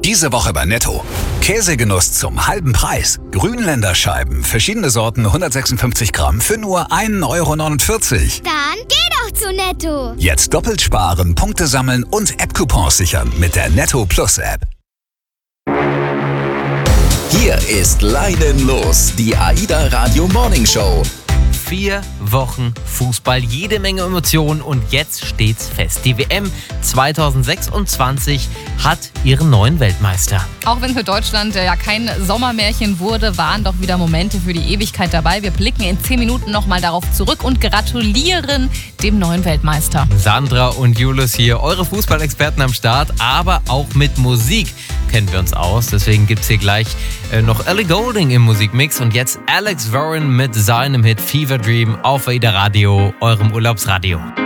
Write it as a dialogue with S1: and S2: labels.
S1: Diese Woche bei Netto. Käsegenuss zum halben Preis. Grünländerscheiben, verschiedene Sorten, 156 Gramm für nur 1,49 €.
S2: Dann geh doch zu Netto.
S1: Jetzt doppelt sparen, Punkte sammeln und App-Coupons sichern mit der Netto Plus App.
S3: Hier ist Leidenlos, die AIDA Radio Morning Show.
S4: 4 Wochen Fußball, jede Menge Emotionen und jetzt steht's fest. Die WM 2026 hat ihren neuen Weltmeister.
S5: Auch wenn für Deutschland ja kein Sommermärchen wurde, waren doch wieder Momente für die Ewigkeit dabei. Wir blicken in 10 Minuten nochmal darauf zurück und gratulieren dem neuen Weltmeister.
S4: Sandra und Julius hier, eure Fußballexperten am Start, aber auch mit Musik kennen wir uns aus. Deswegen gibt's hier gleich noch Ellie Goulding im Musikmix und jetzt Alex Warren mit seinem Hit Fever Dream auf AIDA Radio, eurem Urlaubsradio.